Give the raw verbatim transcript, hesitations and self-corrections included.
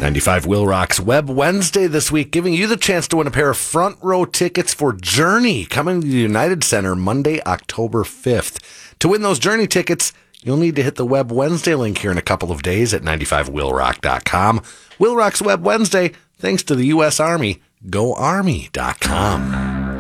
ninety-five Will Rock's Web Wednesday this week, giving you the chance to win a pair of front row tickets for Journey, coming to the United Center Monday, October fifth. To win those Journey tickets, you'll need to hit the Web Wednesday link here in a couple of days at ninety-five will rock dot com. Will Rock's Web Wednesday, thanks to the U S Army. go army dot com.